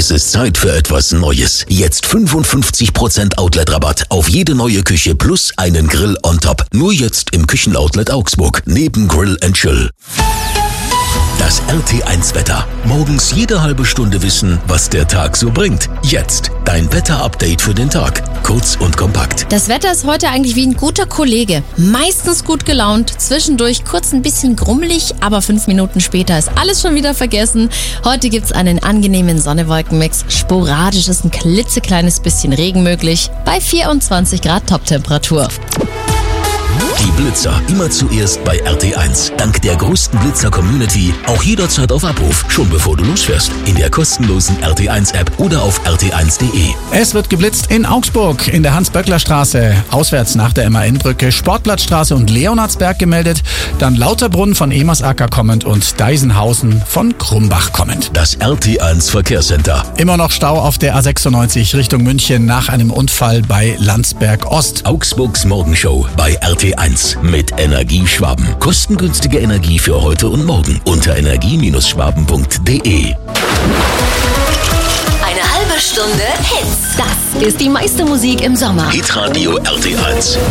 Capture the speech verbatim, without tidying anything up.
Es ist Zeit für etwas Neues. Jetzt fünfundfünfzig Prozent Outlet-Rabatt auf jede neue Küche plus einen Grill on top. Nur jetzt im Küchenoutlet Augsburg, neben Grill and Chill. Das R T eins Wetter. Morgens jede halbe Stunde wissen, was der Tag so bringt. Jetzt dein Wetter-Update für den Tag. Kurz und kompakt. Das Wetter ist heute eigentlich wie ein guter Kollege. Meistens gut gelaunt, zwischendurch kurz ein bisschen grummelig, aber fünf Minuten später ist alles schon wieder vergessen. Heute gibt's einen angenehmen Sonne-Wolken-Mix. Sporadisch ist ein klitzekleines bisschen Regen möglich. Bei vierundzwanzig Grad Toptemperatur. Die Blitzer immer zuerst bei R T eins. Dank der größten Blitzer-Community auch jederzeit auf Abruf, schon bevor du losfährst. In der kostenlosen R T eins App oder auf r t eins punkt de. Es wird geblitzt in Augsburg, in der Hans-Böckler-Straße, auswärts nach der M A N-Brücke, Sportplatzstraße und Leonhardsberg gemeldet, dann Lauterbrunn von Emersacker kommend und Deisenhausen von Krumbach kommend. Das R T eins Verkehrscenter. Immer noch Stau auf der A sechsundneunzig Richtung München nach einem Unfall bei Landsberg Ost. Augsburgs Morgenshow bei R T eins mit Energieschwaben. Kostengünstige Energie für heute und morgen unter energie Schwaben punkt de. Eine halbe Stunde Hits. Das ist die meiste Musik im Sommer. Hitradio R T eins.